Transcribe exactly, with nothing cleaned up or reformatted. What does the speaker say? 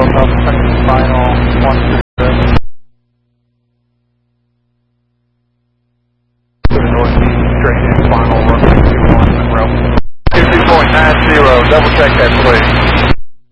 up, second final, one two seven. To the northeast, straight in, final, runway two one, Monroe. two two point nine zero, double check that please.